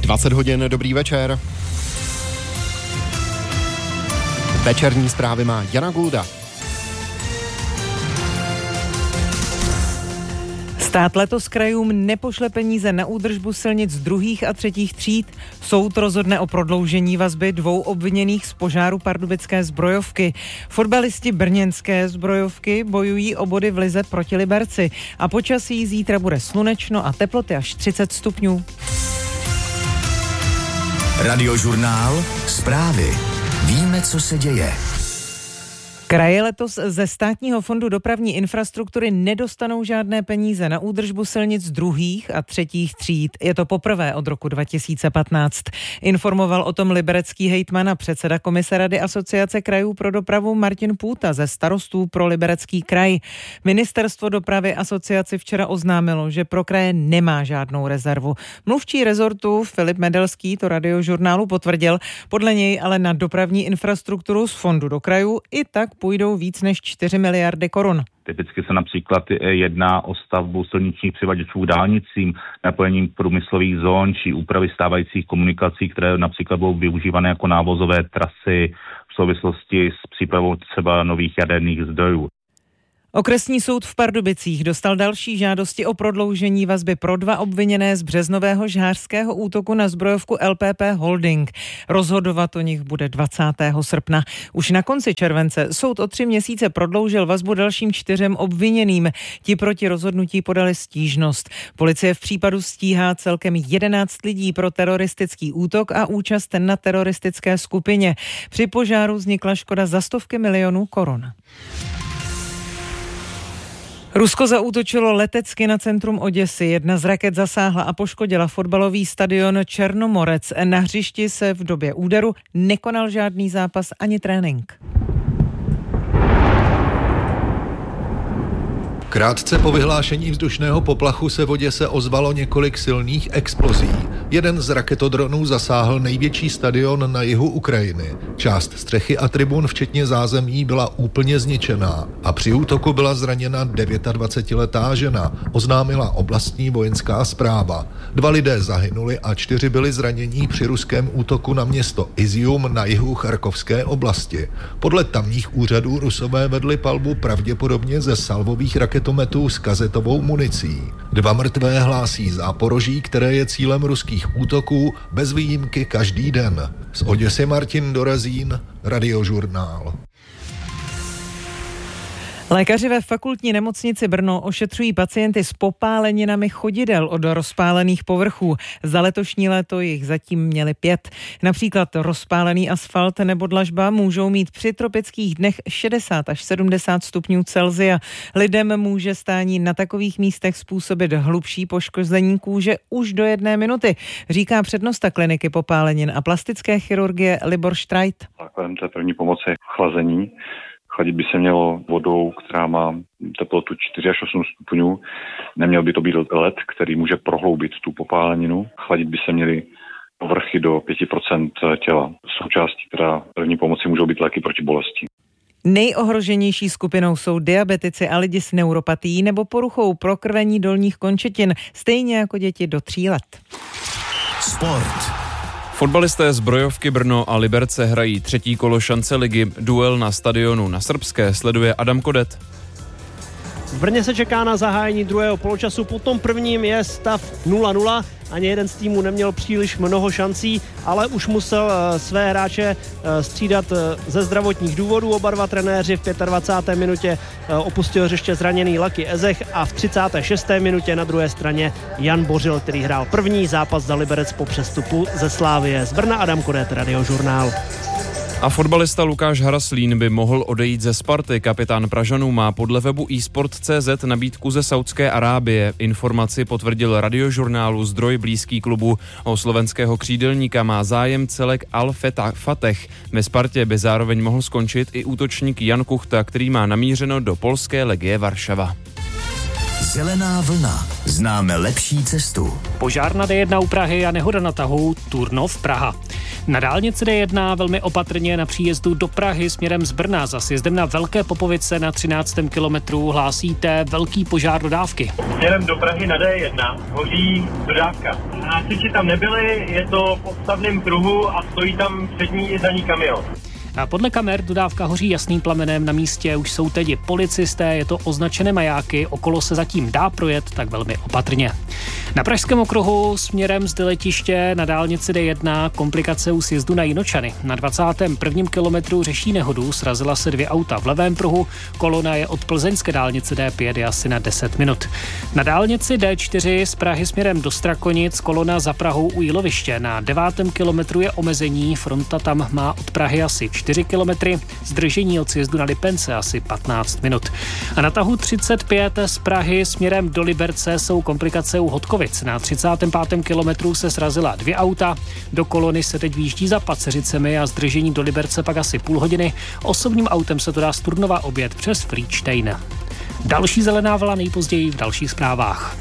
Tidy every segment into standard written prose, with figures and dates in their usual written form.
20 hodin, dobrý večer. Večerní zprávy má Jana Gulda. Stát letos krajům nepošle peníze na údržbu silnic druhých a třetích tříd. Soud rozhodne o prodloužení vazby 2 obviněných z požáru pardubické zbrojovky. Fotbalisti brněnské zbrojovky bojují o body v lize proti Liberci. A počasí zítra bude slunečno a teploty až 30 stupňů. Radiožurnál, zprávy. Víme, co se děje. Kraje letos ze Státního fondu dopravní infrastruktury nedostanou žádné peníze na údržbu silnic druhých a třetích tříd. Je to poprvé od roku 2015. Informoval o tom liberecký hejtman a předseda komise Rady Asociace krajů pro dopravu Martin Půta ze Starostů pro Liberecký kraj. Ministerstvo dopravy asociaci včera oznámilo, že pro kraje nemá žádnou rezervu. Mluvčí rezortu Filip Medelský to Radiožurnálu potvrdil. Podle něj ale na dopravní infrastrukturu z fondu do krajů i tak půjdou víc než 4 miliardy korun. Typicky se například jedná o stavbu silničních přivaděčů dálnicím, napojením průmyslových zón či úpravy stávajících komunikací, které například budou využívané jako návozové trasy v souvislosti s přípravou třeba nových jaderných zdrojů. Okresní soud v Pardubicích dostal další žádosti o prodloužení vazby pro 2 obviněné z březnového žhářského útoku na zbrojovku LPP Holding. Rozhodovat o nich bude 20. srpna. Už na konci července soud o 3 měsíce prodloužil vazbu dalším 4 obviněným. Ti proti rozhodnutí podali stížnost. Policie v případu stíhá celkem 11 lidí pro teroristický útok a účast na teroristické skupině. Při požáru vznikla škoda za stovky milionů korun. Rusko zaútočilo letecky na centrum Oděsy. Jedna z raket zasáhla a poškodila fotbalový stadion Černomorec. Na hřišti se v době úderu nekonal žádný zápas ani trénink. Krátce po vyhlášení vzdušného poplachu se v Oděse ozvalo několik silných explozí. Jeden z raketodronů zasáhl největší stadion na jihu Ukrajiny. Část střechy a tribun, včetně zázemí, byla úplně zničená a při útoku byla zraněna 29letá žena, oznámila oblastní vojenská správa. 2 lidé zahynuli a 4 byli zranění při ruském útoku na město Izium na jihu Charkovské oblasti. Podle tamních úřadů Rusové vedli palbu pravděpodobně ze salvových raketometů s kazetovou municí. 2 mrtvé hlásí Záporoží, které je cílem ruských útoků bez výjimky každý den. Z Oděsy Martin Dorazín, Radiožurnál. Lékaři ve fakultní nemocnici Brno ošetřují pacienty s popáleninami chodidel od rozpálených povrchů. Za letošní léto jich zatím měli 5. Například rozpálený asfalt nebo dlažba můžou mít při tropických dnech 60 až 70 stupňů Celsia. Lidem může stání na takových místech způsobit hlubší poškození kůže už do 1 minuty, říká přednosta kliniky popálenin a plastické chirurgie Libor Štrajt. Základem té první pomoci je chlazení. Chladit by se mělo vodou, která má teplotu 4 až 8 stupňů. Neměl by to být led, který může prohloubit tu popáleninu. Chladit by se měly povrchy do 5% těla. Součástí teda první pomoci můžou být léky proti bolesti. Nejohroženější skupinou jsou diabetici a lidi s neuropatií nebo poruchou prokrvení dolních končetin, stejně jako děti do 3 let. Sport. Fotbalisté zbrojovky Brno a Liberce hrají 3. kolo šance ligy. Duel na stadionu na Srbské sleduje Adam Kodet. V Brně se čeká na zahájení druhého poločasu, po tom prvním je stav 0-0. Ani jeden z týmů neměl příliš mnoho šancí, ale už musel své hráče střídat ze zdravotních důvodů. Oba 2 trenéři v 25. minutě opustil hřiště zraněný Lucky Ezech a v 36. minutě na druhé straně Jan Bořil, který hrál první zápas za Liberec po přestupu ze Slávie. Z Brna Adam Kodet, Radiožurnál. A fotbalista Lukáš Haraslín by mohl odejít ze Sparty. Kapitán Pražanů má podle webu eSport.cz nabídku ze Saudské Arábie. Informaci potvrdil Radiožurnálu zdroj blízký klubu. O slovenského křídelníka má zájem celek Al-Fateh. Ve Spartě by zároveň mohl skončit i útočník Jan Kuchta, který má namířeno do polské Legie Varšava. Zelená vlna. Známe lepší cestu. Požár na D1 u Prahy a nehoda na tahu Turnov, Praha. Na dálnici D1 velmi opatrně na příjezdu do Prahy směrem z Brna za sjezdem na Velké Popovice na 13. kilometru hlásíte velký požár dodávky. Směrem do Prahy na D1 hoří dodávka. Hasiči tam nebyli, je to v odstavném pruhu a stojí tam přední i zadní kamion. A podle kamer dodávka hoří jasným plamenem, na místě už jsou teď policisté, je to označené majáky, okolo se zatím dá projet, tak velmi opatrně. Na Pražském okruhu směrem z letiště na dálnici D1 komplikace u sjezdu na Jinočany. Na 21. kilometru řeší nehodu, srazila se 2 auta v levém pruhu, kolona je od plzeňské dálnice D5 je asi na 10 minut. Na dálnici D4 z Prahy směrem do Strakonic kolona za Prahou u Jíloviště. Na 9. kilometru je omezení, fronta tam má od Prahy asi 4 kilometry, zdržení od sjezdu na Lipence asi 15 minut. A na tahu 35 z Prahy směrem do Liberce jsou komplikace u Hodkovic. Na 35. kilometru se srazila 2 auta, do kolony se teď výjíždí za Paceřicemi a zdržení do Liberce pak asi půl hodiny. Osobním autem se to dá z Turnova objet přes Frýdštejn. Další zelená vlna nejpozději v dalších zprávách.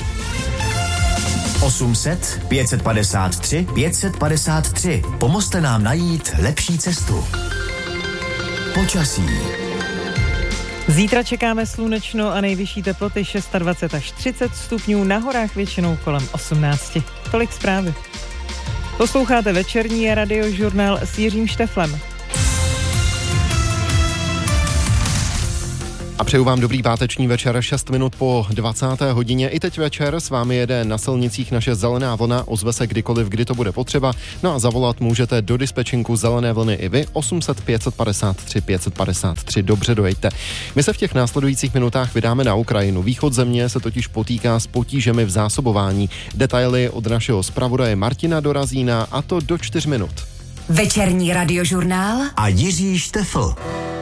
800 553 553. Pomozte nám najít lepší cestu. Počasí. Zítra čekáme slunečno a nejvyšší teploty 26 až 30 stupňů, na horách většinou kolem 18. Tolik zprávy. Posloucháte večerní radiožurnál s Jiřím Šteflem. A přeju vám dobrý páteční večer, 6 minut po 20. hodině. I teď večer s vámi jede na silnicích naše zelená vlna, ozve se kdykoliv, kdy to bude potřeba. No a zavolat můžete do dispečinku zelené vlny i vy, 800 553 553, dobře dojďte. My se v těch následujících minutách vydáme na Ukrajinu. Východ země se totiž potýká s potížemi v zásobování. Detaily od našeho zpravodaje Martina Dorazína, a to do 4 minut. Večerní radiožurnál a Jiří Štefl.